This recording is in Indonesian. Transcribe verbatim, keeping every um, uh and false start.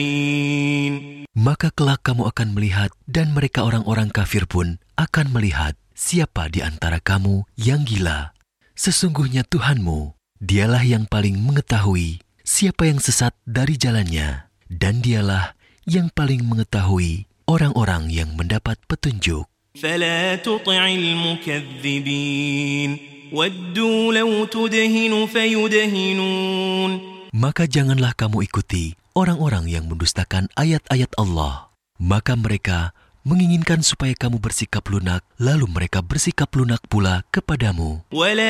Maka kelak kamu akan melihat, dan mereka orang-orang kafir pun akan melihat, siapa di antara kamu yang gila. Sesungguhnya Tuhanmu, dialah yang paling mengetahui siapa yang sesat dari jalannya, dan dialah yang paling mengetahui orang-orang yang mendapat petunjuk. فَلَا تُطِعِ الْمُكَذِّبِينَ وَدُّوا لَوْ تُدْهِنُ فَيُدْهِنُونَ. Maka janganlah kamu ikuti orang-orang yang mendustakan ayat-ayat Allah. Maka mereka menginginkan supaya kamu bersikap lunak, lalu mereka bersikap lunak pula kepadamu.